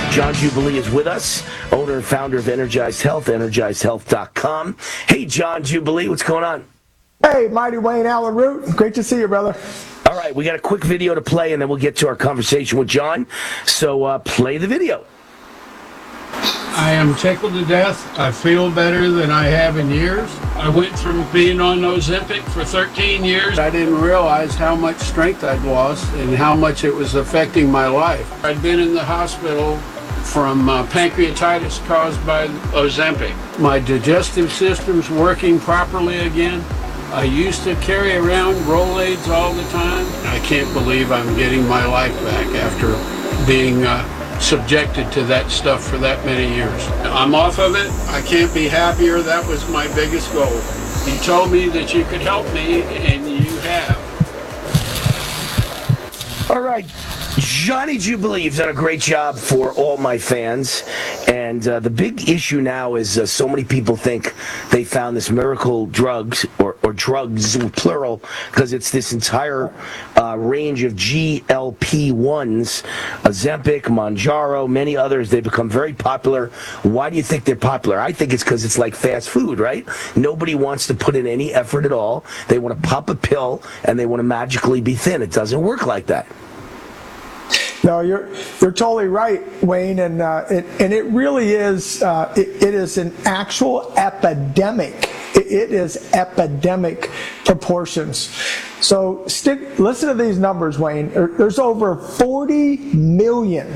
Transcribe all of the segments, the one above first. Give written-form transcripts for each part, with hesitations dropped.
John Jubilee is with us, owner and founder of Energized Health, EnergizedHealth.com. Hey, John Jubilee, what's going on? Hey, Mighty Wayne Allen Root. Great to see you, brother. All right, we got a quick video to play, and then we'll get to our conversation with John. So play the video. I am tickled to death. I feel better than I have in years. I went from being on Ozempic for 13 years. I didn't realize how much strength I'd lost and how much it was affecting my life. I'd been in the hospital from pancreatitis caused by Ozempic. My digestive system's working properly again. I used to carry around Rolaids all the time. I can't believe I'm getting my life back after being subjected to that stuff for that many years. I'm off of it. I can't be happier. That was my biggest goal. You told me that you could help me, and you have. All right. Johnny Jubilee, you've done a great job for all my fans. And the big issue now is so many people think they found this miracle drugs, or drugs, plural, because it's this entire range of GLP-1s, Ozempic, Mounjaro, many others. They've become very popular. Why do you think they're popular? I think it's because it's like fast food, right? Nobody wants to put in any effort at all. They want to pop a pill, and they want to magically be thin. It doesn't work like that. No, you're totally right, Wayne, and it really is. It is an actual epidemic. It is epidemic proportions. So listen to these numbers, Wayne. There's over 40 million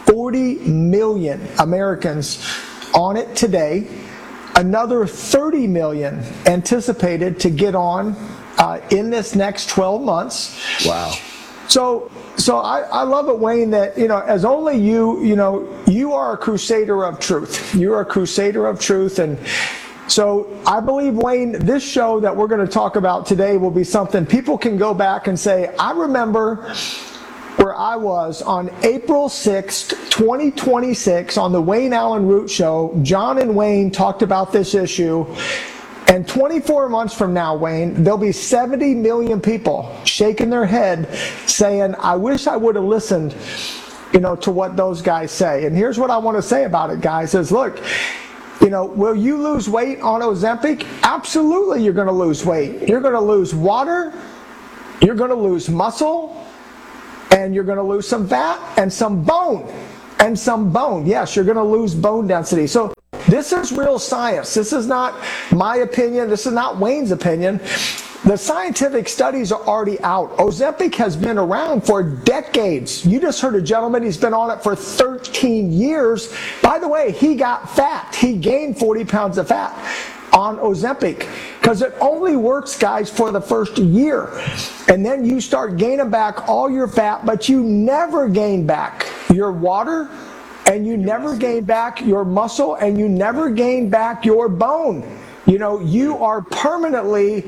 Americans on it today. Another 30 million anticipated to get on in this next 12 months. Wow. So I love it, Wayne, that, as only you are a crusader of truth. You're a crusader of truth. And so I believe, Wayne, this show that we're going to talk about today will be something people can go back and say, I remember where I was on April 6th, 2026 on the Wayne Allen Root Show. John and Wayne talked about this issue. And 24 months from now, Wayne, there'll be 70 million people shaking their head saying, I wish I would have listened, to what those guys say. And here's what I want to say about it, guys, is look, will you lose weight on Ozempic? Absolutely, you're going to lose weight. You're going to lose water. You're going to lose muscle. And you're going to lose some fat and some bone. Yes, you're going to lose bone density. So this is real science. This is not my opinion. This is not Wayne's opinion. The scientific studies are already out. Ozempic has been around for decades. You just heard a gentleman, he's been on it for 13 years. By the way, he got fat. He gained 40 pounds of fat on Ozempic because it only works, guys, for the first year. And then you start gaining back all your fat, but you never gain back your water, and you never gain back your muscle, and you never gain back your bone. You are permanently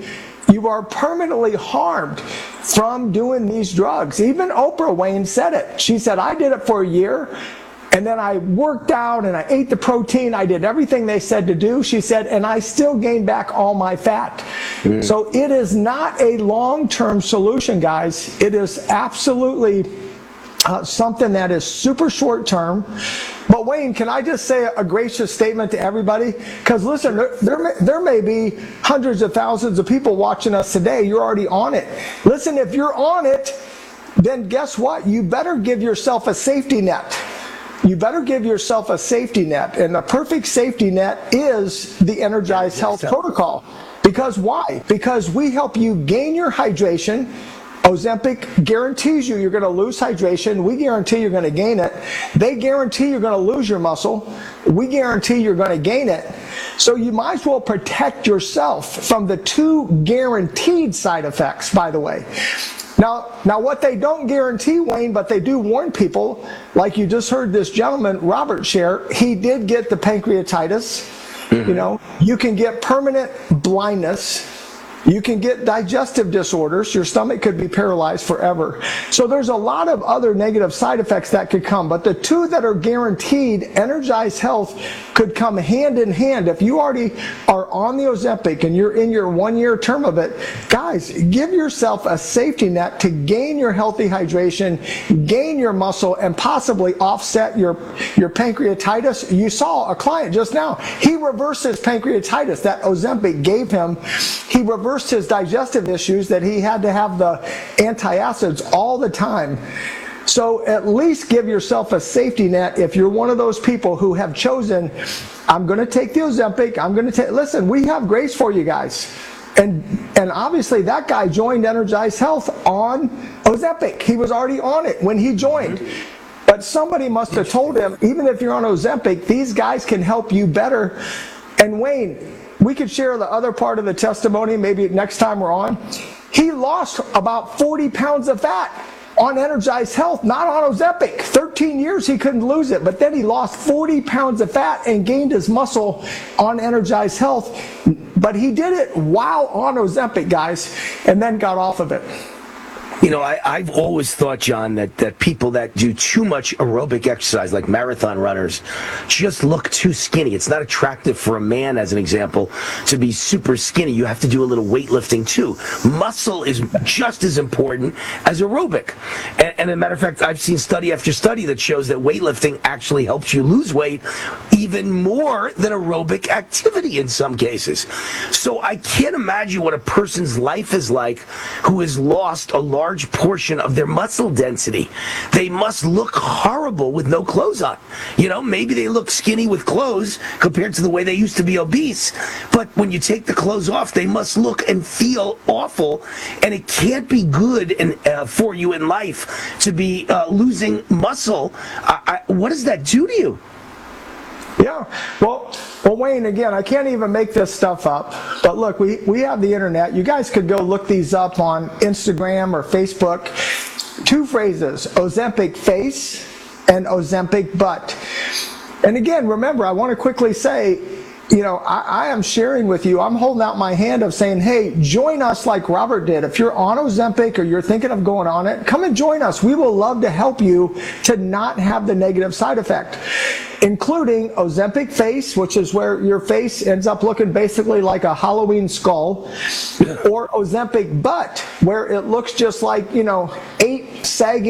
harmed from doing these drugs. Even Oprah, Wayne, said it. She said, I did it for a year, and then I worked out, and I ate the protein. I did everything they said to do, she said, and I still gained back all my fat. So it is not a long-term solution, guys. It is absolutely something that is super short term. But Wayne, can I just say a gracious statement to everybody? Because listen, there may be hundreds of thousands of people watching us today. You're already on it. Listen, if you're on it, then guess what? You better give yourself a safety net. You better give yourself a safety net. And the perfect safety net is the Energized Health Protocol. Because why? Because we help you gain your hydration. Ozempic guarantees you're going to lose hydration. We guarantee you're going to gain it. They guarantee you're going to lose your muscle. We guarantee you're going to gain it. So you might as well protect yourself from the two guaranteed side effects, by the way. Now what they don't guarantee, Wayne, but they do warn people, like you just heard this gentleman, Robert, share, he did get the pancreatitis. You can get permanent blindness. You can get digestive disorders. Your stomach could be paralyzed forever. So there's a lot of other negative side effects that could come. But the two that are guaranteed, Energize Health could come hand in hand. If you already are on the Ozempic and you're in your 1-year term of it, guys, give yourself a safety net to gain your healthy hydration, gain your muscle, and possibly offset your pancreatitis. You saw a client just now. He reversed his pancreatitis that Ozempic gave him. He reversed his digestive issues that he had to have the antacids all the time. So at least give yourself a safety net if you're one of those people who have chosen, I'm going to take the Ozempic, I'm going to take, listen, we have grace for you guys. And obviously that guy joined Energize Health on Ozempic. He was already on it when he joined. But somebody must have told him, even if you're on Ozempic, these guys can help you better. And Wayne, we could share the other part of the testimony maybe next time we're on. He lost about 40 pounds of fat on Energize Health, not on Ozempic. 13 years he couldn't lose it, but then he lost 40 pounds of fat and gained his muscle on Energize Health. But he did it while on Ozempic, guys, and then got off of it. You know, I've always thought, John, that people that do too much aerobic exercise, like marathon runners, just look too skinny. It's not attractive for a man, as an example, to be super skinny. You have to do a little weightlifting, too. Muscle is just as important as aerobic. And as a matter of fact, I've seen study after study that shows that weightlifting actually helps you lose weight even more than aerobic activity in some cases. So I can't imagine what a person's life is like who has lost a large portion of their muscle density. They must look horrible with no clothes on. You know, maybe they look skinny with clothes compared to the way they used to be obese, but when you take the clothes off, they must look and feel awful, and it can't be good for you in life to be losing muscle. What does that do to you? Yeah, well, Wayne, again, I can't even make this stuff up, but look, we have the internet. You guys could go look these up on Instagram or Facebook. Two phrases, Ozempic face and Ozempic butt. And again, remember, I want to quickly say, you know, I am sharing with you, I'm holding out my hand of saying, hey, join us like Robert did. If you're on Ozempic or you're thinking of going on it, come and join us. We will love to help you to not have the negative side effect, including Ozempic face, which is where your face ends up looking basically like a Halloween skull, or Ozempic butt, where it looks just like, you know, eight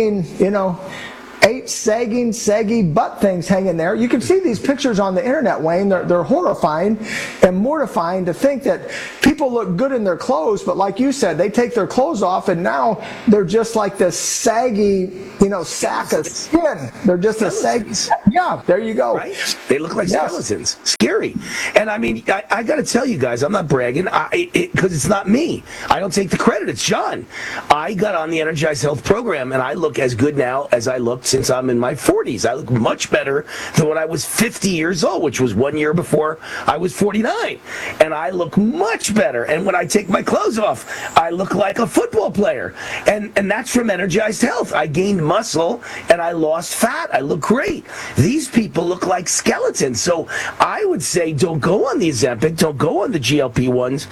saggy butt things hanging there. You can see these pictures on the internet, Wayne. They're horrifying and mortifying to think that people look good in their clothes, but like you said, they take their clothes off and now they're just like this saggy, you know, sack of skin. They're just a saggy, yeah, there you go. Right? They look like skeletons. Scary. And I mean, I got to tell you guys, I'm not bragging because it's not me. I don't take the credit. It's John. I got on the Energize Health program and I look as good now as I looked since I'm in my 40s. I look much better than when I was 50 years old, which was 1 year before I was 49. And I look much better. And when I take my clothes off, I look like a football player. And that's from Energized Health. I gained muscle and I lost fat. I look great. These people look like skeletons. So I would say don't go on the Ozempic, don't go on the GLP-1s.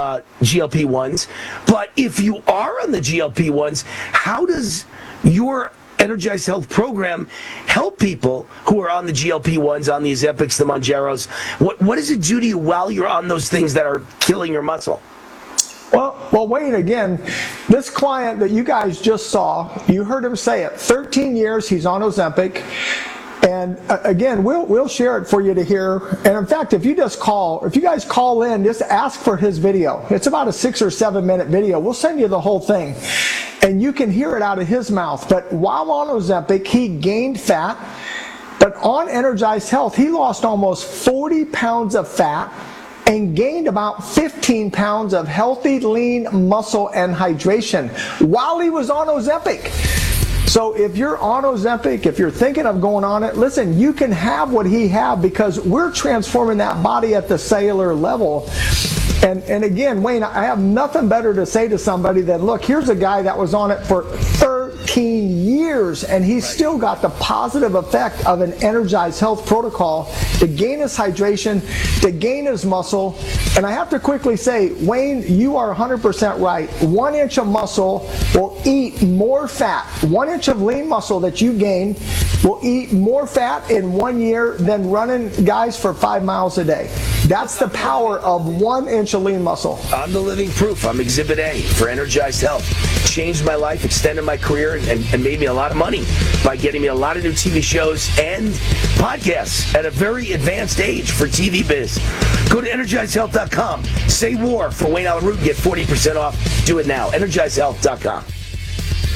But if you are on the GLP-1s, how does your Energized Health program help people who are on the GLP-1s, on the Ozempics, the Mounjaros? What does it do to you while you're on those things that are killing your muscle? Well, Wayne, again, this client that you guys just saw, you heard him say it, 13 years he's on Ozempic. And again, we'll share it for you to hear. And in fact, if you guys call in, just ask for his video. It's about a 6 or 7 minute video. We'll send you the whole thing. And you can hear it out of his mouth. But while on Ozempic, he gained fat. But on Energized Health, he lost almost 40 pounds of fat and gained about 15 pounds of healthy, lean muscle and hydration while he was on Ozempic. So if you're on Ozempic, if you're thinking of going on it, listen, you can have what he had because we're transforming that body at the cellular level. And again, Wayne, I have nothing better to say to somebody than, look, here's a guy that was on it for 13 13 years, and he's still got the positive effect of an Energize Health protocol to gain his hydration, to gain his muscle. And I have to quickly say, Wayne, you are 100% right. 1 inch of muscle will eat more fat. 1 inch of lean muscle that you gain will eat more fat in 1 year than running guys for 5 miles a day. That's the power of 1 inch of lean muscle. I'm the living proof. I'm Exhibit A for Energized Health. Changed my life, extended my career, and made me a lot of money by getting me a lot of new TV shows and podcasts at a very advanced age for TV biz. Go to EnergizedHealth.com. Say war for Wayne Allen Root and get 40% off. Do it now. EnergizedHealth.com.